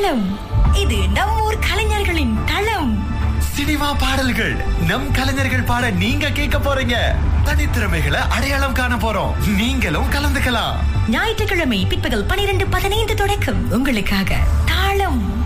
தாளம். இது நம் ஊர் கலைஞர்களின் தளம். சினிமா பாடல்கள் நம் கலைஞர்கள் பாட நீங்க கேட்க போறீங்க. தனித்திறமைகளை அடையாளம் காண போறோம். நீங்களும் கலந்துக்கலாம். ஞாயிற்றுக்கிழமை பிற்பகல் 12:15 தொடக்கம் உங்களுக்காக தாளம்.